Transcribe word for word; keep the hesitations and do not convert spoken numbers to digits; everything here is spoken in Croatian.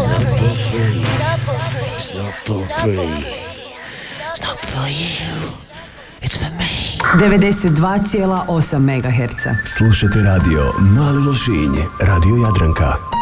It's not for free. It's not for you. It's for me. devedeset dva zarez osam megaherca. Slušajte radio Mali Lošinj, Radio Jadranka.